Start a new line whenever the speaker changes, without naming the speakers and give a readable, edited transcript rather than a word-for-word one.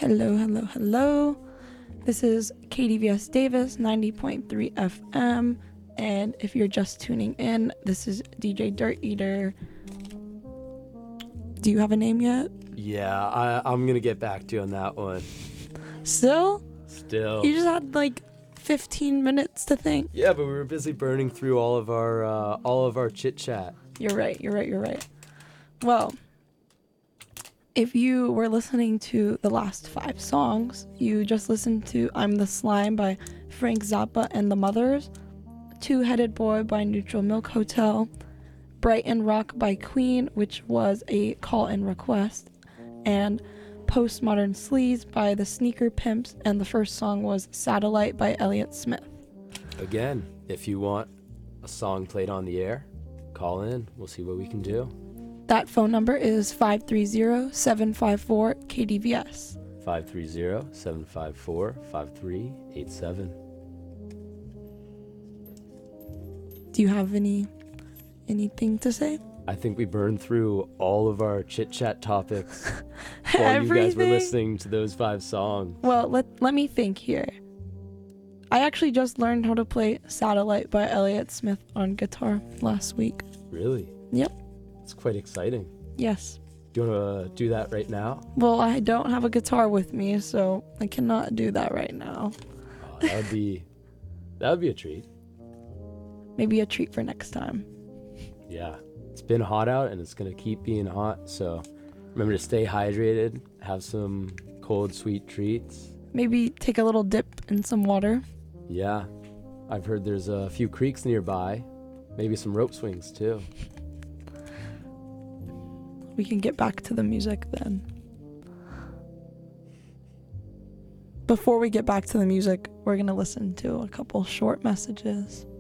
Hello, hello, hello. This is KDVS Davis 90.3 FM. And if you're just tuning in, this is DJ Dirt Eater. Do you have a name yet?
Yeah, I'm going to get back to you on that one.
Still?
Still.
You just had like 15 minutes to think.
Yeah, but we were busy burning through all of our chit chat.
You're right. Well, if you were listening to the last 5 songs, you just listened to I'm the Slime by Frank Zappa and the Mothers, Two-Headed Boy by Neutral Milk Hotel, Brighton Rock by Queen, which was a call-in request, and Postmodern Sleaze by the Sneaker Pimps, and the first song was Satellite by Elliott Smith.
Again, if you want a song played on the air, call in. We'll see what we can do.
That phone number is 530-754-KDVS.
530-754-5387.
Do you have anything to say?
I think we burned through all of our chit-chat topics while you guys were listening to those 5 songs.
Well, let me think here. I actually just learned how to play Satellite by Elliott Smith on guitar last week.
Really?
Yep.
It's quite exciting.
Yes.
Do you want to do that right now?
Well, I don't have a guitar with me, so I cannot do that right now.
Oh, that would be a treat.
Maybe a treat for next time.
Yeah. It's been hot out and it's going to keep being hot, so remember to stay hydrated, have some cold, sweet treats.
Maybe take a little dip in some water.
Yeah. I've heard there's a few creeks nearby. Maybe some rope swings too.
We can get back to the music then. Before we get back to the music, we're going to listen to a couple short messages.